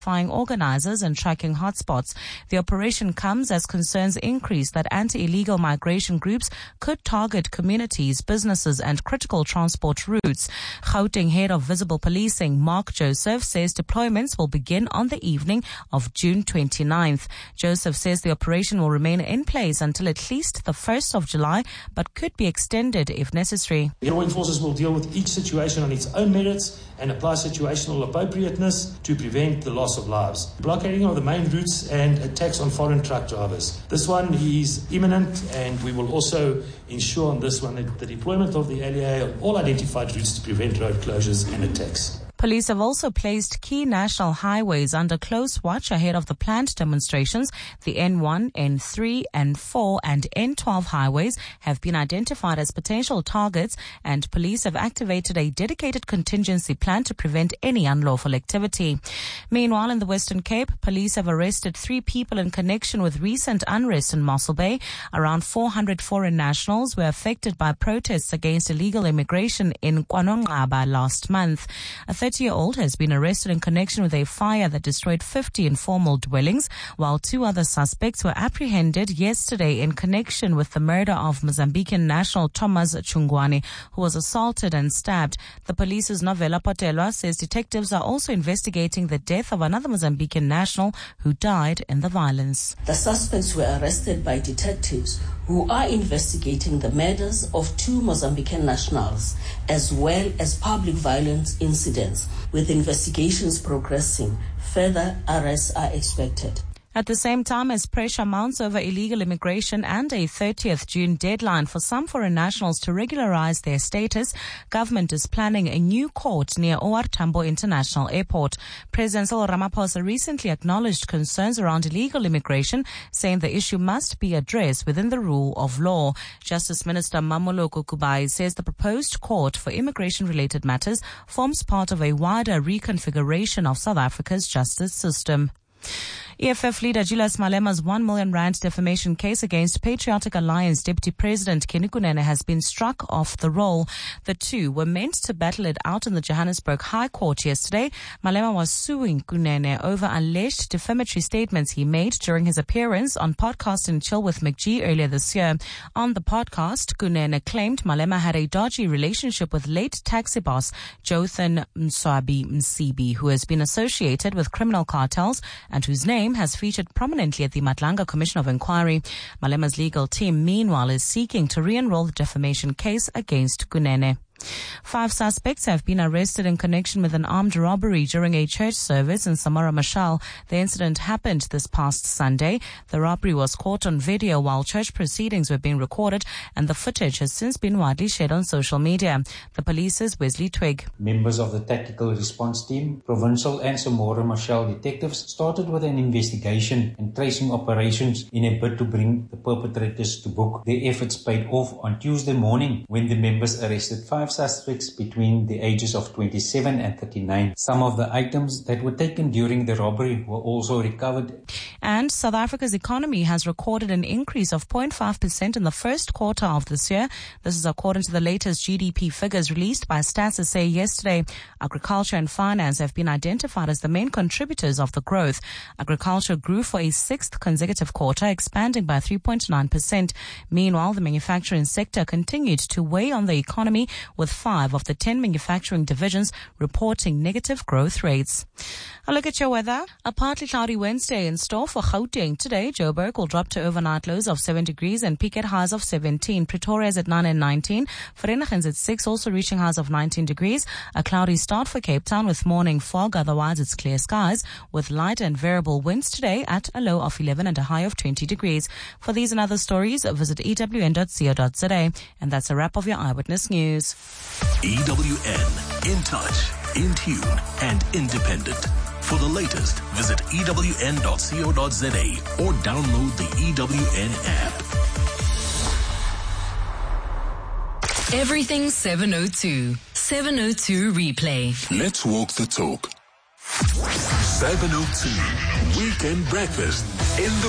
organizers and tracking hotspots. The operation comes as concerns increase that anti-illegal migration groups could target communities, businesses and critical transport routes. Gauteng Head of Visible Policing, Mark Joseph, says deployments will begin on the evening of June 29th. Joseph says the operation will remain in place until at least the 1st of July, but could be extended if necessary. Airborne forces will deal with each situation on its own merits and apply situational appropriateness to prevent the loss of lives. Blockading of the main routes and attacks on foreign truck drivers. This one is imminent, and we will also ensure on this one that the deployment of the LEA on all identified routes to prevent road closures and attacks. Police have also placed key national highways under close watch ahead of the planned demonstrations. The N1, N3, N4 and N12 highways have been identified as potential targets, and police have activated a dedicated contingency plan to prevent any unlawful activity. Meanwhile, in the Western Cape, police have arrested 3 people in connection with recent unrest in Mossel Bay. Around 400 foreign nationals were affected by protests against illegal immigration in KwaNongqaba last month. A 30-year-old has been arrested in connection with a fire that destroyed 50 informal dwellings, while 2 other suspects were apprehended yesterday in connection with the murder of Mozambican national Thomas Chungwane, who was assaulted and stabbed. The police's Novella Potelwa says detectives are also investigating the death of another Mozambican national who died in the violence. The suspects were arrested by detectives who are investigating the murders of 2 Mozambican nationals, as well as public violence incidents. With investigations progressing, further arrests are expected. At the same time as pressure mounts over illegal immigration and a 30th June deadline for some foreign nationals to regularize their status, government is planning a new court near OR Tambo International Airport. President Cyril Ramaphosa recently acknowledged concerns around illegal immigration, saying the issue must be addressed within the rule of law. Justice Minister Mamoloko Kubai says the proposed court for immigration-related matters forms part of a wider reconfiguration of South Africa's justice system. EFF leader Julius Malema's 1 million rand defamation case against Patriotic Alliance Deputy President Kenny Kunene has been struck off the roll. The two were meant to battle it out in the Johannesburg High Court yesterday. Malema was suing Kunene over alleged defamatory statements he made during his appearance on Podcast and Chill with McGee earlier this year. On the podcast, Kunene claimed Malema had a dodgy relationship with late taxi boss Jothan Msibi, who has been associated with criminal cartels and whose name has featured prominently at the Matlanga Commission of Inquiry. Malema's legal team, meanwhile, is seeking to re-enroll the defamation case against Kunene. 5 suspects have been arrested in connection with an armed robbery during a church service in Samora Machel. The incident happened this past Sunday. The robbery was caught on video while church proceedings were being recorded, and the footage has since been widely shared on social media. The police's Wesley Twig. Members of the Tactical Response Team, Provincial and Samora Machel detectives started with an investigation and tracing operations in a bid to bring the perpetrators to book. Their efforts paid off on Tuesday morning when the members arrested 5 suspects between the ages of 27 and 39. Some of the items that were taken during the robbery were also recovered. And South Africa's economy has recorded an increase of 0.5% in the first quarter of this year. This is according to the latest GDP figures released by Stats SA yesterday. Agriculture and finance have been identified as the main contributors of the growth. Agriculture grew for a 6th consecutive quarter, expanding by 3.9%. Meanwhile, the manufacturing sector continued to weigh on the economy, with 5 of the 10 manufacturing divisions reporting negative growth rates. A look at your weather. A partly cloudy Wednesday in store for Gauteng. Today, Joburg will drop to overnight lows of 7 degrees and peak at highs of 17. Pretoria is at 9 and 19. Vereeniging at 6, also reaching highs of 19 degrees. A cloudy start for Cape Town with morning fog. Otherwise, it's clear skies with light and variable winds today at a low of 11 and a high of 20 degrees. For these and other stories, visit ewn.co.za. And that's a wrap of your Eyewitness News. EWN, in touch, in tune, and independent. For the latest, visit ewn.co.za or download the EWN app. Everything 702. 702 replay. Let's walk the talk. 702 Weekend Breakfast in the